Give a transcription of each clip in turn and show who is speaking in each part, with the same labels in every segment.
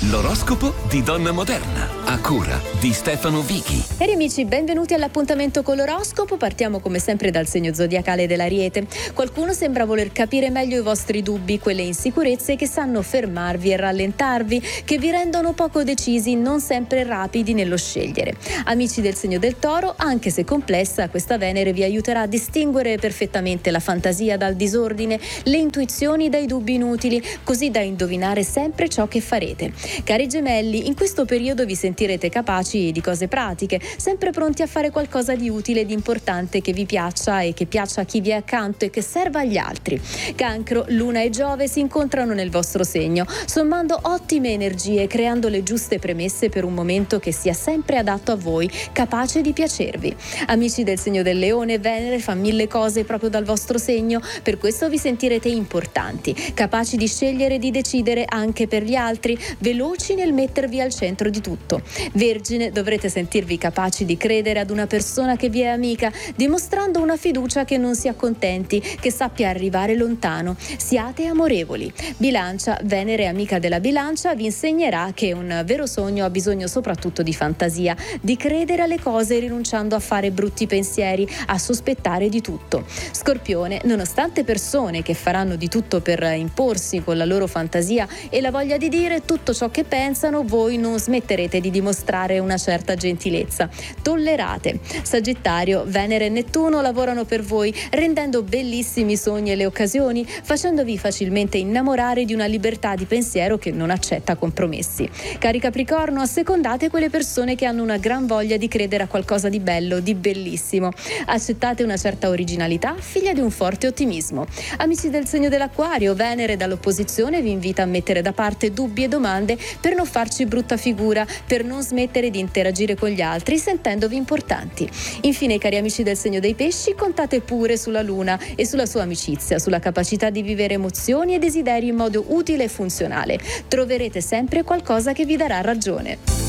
Speaker 1: L'oroscopo di Donna Moderna, a cura di Stefano Vichi.
Speaker 2: Cari amici, benvenuti all'appuntamento con l'oroscopo. Partiamo come sempre dal segno zodiacale dell'Ariete. Qualcuno sembra voler capire meglio i vostri dubbi, quelle insicurezze che sanno fermarvi e rallentarvi, che vi rendono poco decisi, non sempre rapidi nello scegliere. Amici del segno del Toro, anche se complessa, questa Venere vi aiuterà a distinguere perfettamente la fantasia dal disordine, le intuizioni dai dubbi inutili, così da indovinare sempre ciò che farete. Cari gemelli, in questo periodo vi sentirete capaci di cose pratiche, sempre pronti a fare qualcosa di utile e di importante che vi piaccia e che piaccia a chi vi è accanto e che serva agli altri. Cancro, Luna e Giove si incontrano nel vostro segno, sommando ottime energie, creando le giuste premesse per un momento che sia sempre adatto a voi, capace di piacervi. Amici del segno del Leone, Venere fa mille cose proprio dal vostro segno, per questo vi sentirete importanti, capaci di scegliere e di decidere anche per gli altri, veloci nel mettervi al centro di tutto. Vergine, dovrete sentirvi capaci di credere ad una persona che vi è amica, dimostrando una fiducia che non si accontenti, che sappia arrivare lontano. Siate amorevoli. Bilancia, Venere, amica della Bilancia, vi insegnerà che un vero sogno ha bisogno soprattutto di fantasia, di credere alle cose rinunciando a fare brutti pensieri, a sospettare di tutto. Scorpione, nonostante persone che faranno di tutto per imporsi con la loro fantasia e la voglia di dire tutto ciò che pensano, voi non smetterete di dimostrare una certa gentilezza. Tollerate. Sagittario, Venere e Nettuno lavorano per voi, rendendo bellissimi i sogni e le occasioni, facendovi facilmente innamorare di una libertà di pensiero che non accetta compromessi. Cari Capricorno, assecondate quelle persone che hanno una gran voglia di credere a qualcosa di bello, di bellissimo. Accettate una certa originalità, figlia di un forte ottimismo. Amici del segno dell'Acquario, Venere dall'opposizione vi invita a mettere da parte dubbi e domande per non farci brutta figura, per non smettere di interagire con gli altri sentendovi importanti. Infine, cari amici del segno dei Pesci, contate pure sulla Luna e sulla sua amicizia, sulla capacità di vivere emozioni e desideri in modo utile e funzionale. Troverete sempre qualcosa che vi darà ragione.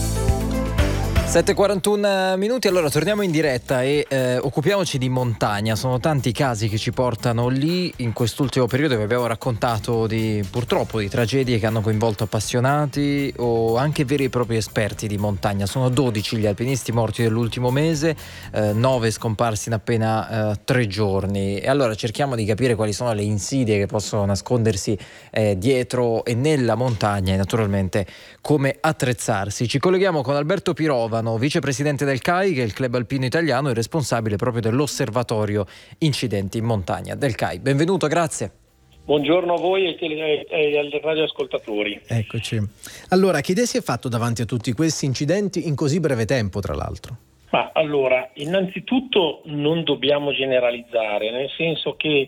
Speaker 3: 7:41 minuti, allora torniamo in diretta e occupiamoci di montagna. Sono tanti i casi che ci portano lì. In quest'ultimo periodo vi abbiamo raccontato purtroppo di tragedie che hanno coinvolto appassionati o anche veri e propri esperti di montagna. Sono 12 gli alpinisti morti nell'ultimo mese, 9 scomparsi in appena 3 giorni. E allora cerchiamo di capire quali sono le insidie che possono nascondersi dietro e nella montagna e naturalmente come attrezzarsi. Ci colleghiamo con Alberto Pirovano, vicepresidente del CAI, che è il club alpino italiano e responsabile proprio dell'osservatorio incidenti in montagna del CAI. Benvenuto, grazie.
Speaker 4: Buongiorno a voi e ai radioascoltatori.
Speaker 5: Eccoci. Allora, che idea si è fatto davanti a tutti questi incidenti in così breve tempo, tra l'altro?
Speaker 4: Ma allora, innanzitutto non dobbiamo generalizzare, nel senso che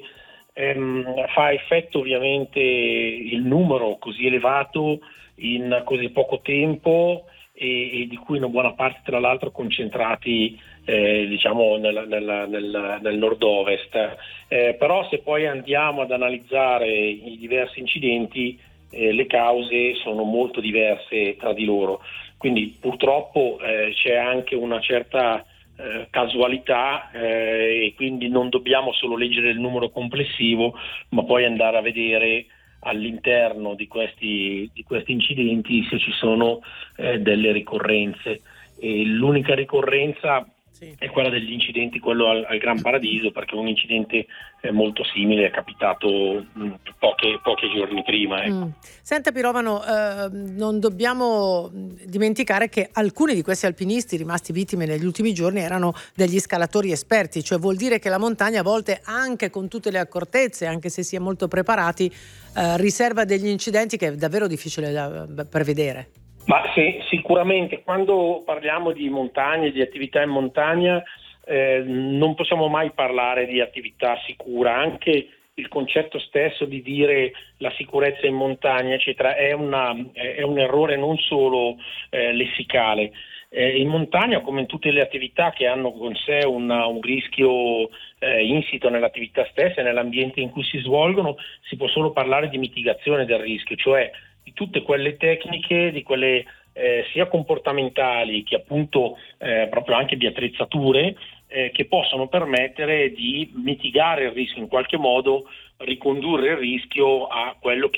Speaker 4: fa effetto ovviamente il numero così elevato in così poco tempo e di cui una buona parte tra l'altro concentrati diciamo nel nord-ovest, però se poi andiamo ad analizzare i diversi incidenti le cause sono molto diverse tra di loro, quindi purtroppo c'è anche una certa casualità e quindi non dobbiamo solo leggere il numero complessivo, ma poi andare a vedere all'interno di questi incidenti se ci sono delle ricorrenze. E l'unica ricorrenza è quella degli incidenti, quello al Gran Paradiso, perché un incidente molto simile è capitato pochi giorni prima. Ecco.
Speaker 6: Senta Pirovano, non dobbiamo dimenticare che alcuni di questi alpinisti rimasti vittime negli ultimi giorni erano degli scalatori esperti, cioè vuol dire che la montagna a volte, anche con tutte le accortezze, anche se si è molto preparati, riserva degli incidenti che è davvero difficile da prevedere.
Speaker 4: Ma sicuramente quando parliamo di montagna, di attività in montagna, non possiamo mai parlare di attività sicura. Anche il concetto stesso di dire la sicurezza in montagna, eccetera, è un errore non solo lessicale. In montagna, come in tutte le attività che hanno con sé un rischio insito nell'attività stessa e nell'ambiente in cui si svolgono, si può solo parlare di mitigazione del rischio, cioè di tutte quelle tecniche, di quelle sia comportamentali che appunto proprio anche di attrezzature che possono permettere di mitigare il rischio, in qualche modo ricondurre il rischio a quello che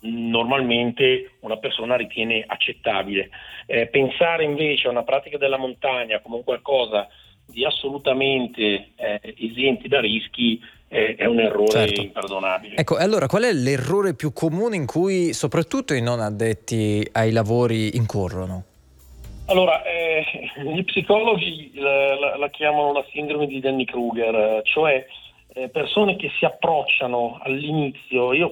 Speaker 4: normalmente una persona ritiene accettabile. Pensare invece a una pratica della montagna come un qualcosa di assolutamente esenti da rischi è un errore imperdonabile.
Speaker 3: Ecco, allora qual è l'errore più comune in cui soprattutto i non addetti ai lavori incorrono?
Speaker 4: Allora, gli psicologi la chiamano la sindrome di Dunning-Kruger, cioè persone che si approcciano all'inizio. Io